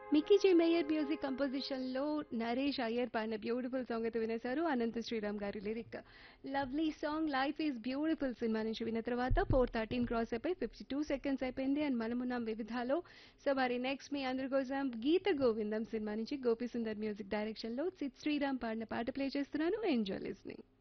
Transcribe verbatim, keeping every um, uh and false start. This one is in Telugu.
మిక్కీ జే మేయర్ మ్యూజిక్ కంపోజిషన్ లో నరేష్ అయ్యర్ పాడిన బ్యూటిఫుల్ సాంగ్ అయితే వినేశారు. అనంత శ్రీరామ్ గారి lyric. Lovely song life is beautiful cinema నుంచి విన్న తర్వాత ఫోర్ థర్టీన్ క్రాస్ అయిపోయి ఫిఫ్టీ టూ సెకండ్స్ అయిపోయింది. అండ్ మనమున్నాం వివిధాలో. సో మరి నెక్స్ట్ మీ అందరి కోసం గీత గోవిందం సినిమా నుంచి గోపి సుందర్ మ్యూజిక్ డైరెక్షన్ లో సిద్ శ్రీరామ్ పాడిన పాట ప్లే చేస్తున్నాను. Enjoy listening.